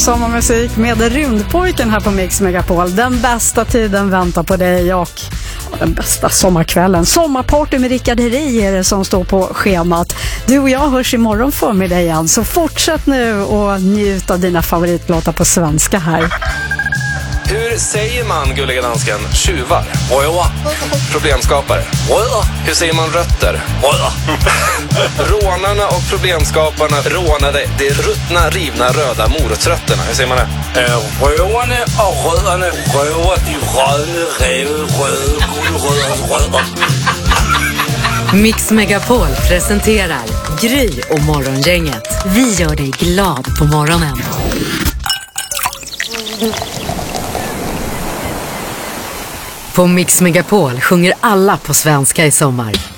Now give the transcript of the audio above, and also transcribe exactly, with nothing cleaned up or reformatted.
sommarmusik med Rymdpojken här på Mix Megapol. Den bästa tiden väntar på dig och den bästa sommarkvällen. Sommarparty med Rickard Herrey är det som står på schemat. Du och jag hörs imorgon förmiddag igen, så fortsätt nu och njut av dina favoritlåtar på svenska här. Hur säger man, gulliga dansken, tjuvar? Röva. Problemskapare. Röva. Hur säger man rötter? Röva. Rånarna och problemskaparna rånade de ruttna, rivna, röda morotsrötterna. Hur säger man det? Rövarna och rödarna rövar de röda, röda, röda, röda, röda. Mix Megapol presenterar Gry och Morgongänget. Vi gör dig glad på morgonen. På Mix Megapol sjunger alla på svenska i sommar.